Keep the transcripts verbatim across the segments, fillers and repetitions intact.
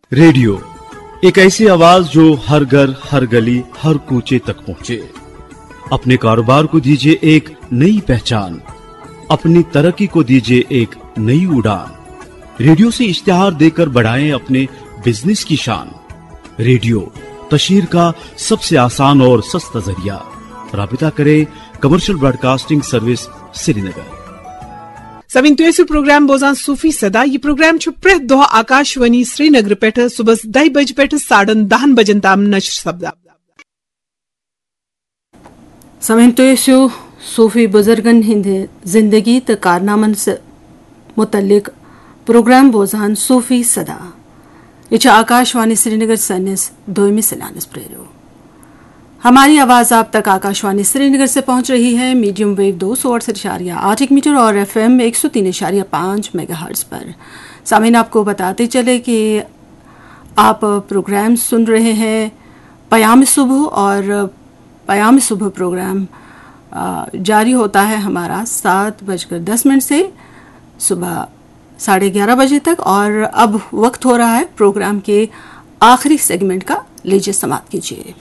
Radio एक ऐसी आवाज जो हर घर, हर गली, हर कूचे तक पहुंचे। अपने कारोबार को दीजिए एक नई पहचान, अपनी तरक्की को दीजिए एक नई उड़ान। रेडियो से इश्तिहार देकर बढ़ाएं अपने बिजनेस की शान। रेडियो तशहीर का सबसे आसान और सस्ता जरिया। राबिता करें commercial broadcasting service Srinagar. Savin tuesu program bozan Sufi Sada. Ye program chu pret doha Akashwani Srinagar peta subas day baj peta sadan dahan bajan tam nashr sabda. Savin tuesu Sufi buzurgan hinde zindagi ta karnaman se mutalik program bozan Sufi Sada. Ye cha Akashwani Srinagar sanis doimi silanis prero. हमारी आवाज़ आप तक आकाशवाणी श्रीनगर से पहुंच रही है medium wave दो सौ अड़सठ इशारिया आठ एक मीटर और एफ एम एक सौ तीन इशारिया पाँच मेगा हर्ट्ज़ पर। सामीन आपको बताते चले कि आप प्रोग्राम सुन रहे हैं पयाम सुबह, और पयाम सुबह प्रोग्राम जारी होता है हमारा सात बजकर दस मिनट से सुबह साढ़े ग्यारह बजे तक। और अब वक्त हो रहा है प्रोग्राम के आखिरी सेगमेंट का। लीजिए समाप्त कीजिए।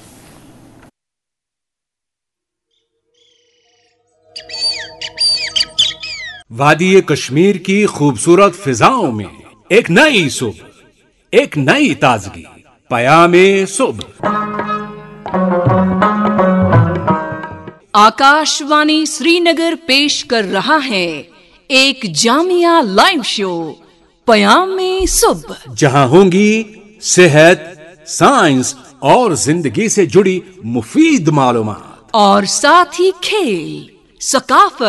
वादी कश्मीर की खूबसूरत फिजाओं में एक नई सुबह, एक नई ताजगी। पयामे सुबह। आकाशवाणी श्रीनगर पेश कर रहा है एक जामिया लाइव शो पयामे सुबह, जहां होंगी सेहत, साइंस और जिंदगी से जुड़ी मुफीद मालूमात, और साथ ही खेल, सकाफत